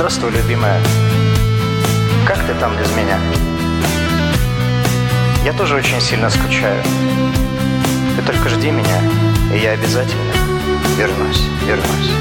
Здравствуй, любимая. Как ты там без меня? Я тоже очень сильно скучаю. Ты только жди меня, и я обязательно вернусь.